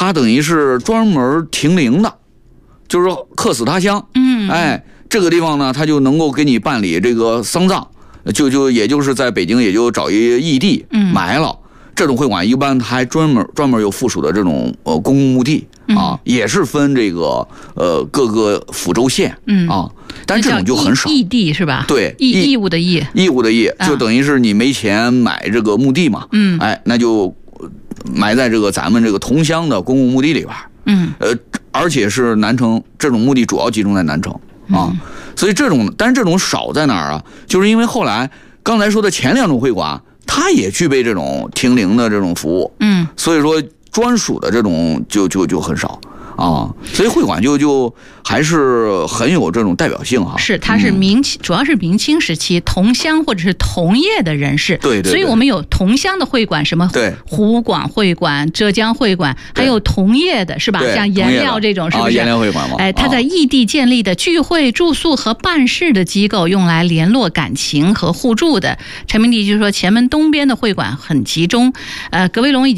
它等于是专门停灵的，就是说客死他乡。这个地方呢，它就能够给你办理这个丧葬，也就是在北京也就找一异地埋了。这种会馆一般还专门有附属的这种公共墓地啊，也是分这个各个府州县啊，但这种就很少。 异地是吧？ 对， 义务的义， 就等于是你没钱买这个墓地嘛，那就埋在这个咱们这个同乡的公共墓地里边。而且是南城，这种墓地主要集中在南城啊，所以但是这种少在哪儿啊？就是因为后来刚才说的前2种会馆，它也具备这种停灵的这种服务，所以说专属的这种就很少啊，所以会馆就还是很有这种代表性哈。 是，它是主要是明清时期同乡或者是同业的人士， 对， 所以我们有同乡的会馆，什么湖广会馆、浙江会馆，还有同业的是吧？像颜料这种是不是？ 颜料会馆嘛。 它在异地建立的聚会、住宿和办事的机构，用来联络感情和互助的。陈明帝就说，前门东边的会馆很集中，葛维龙已经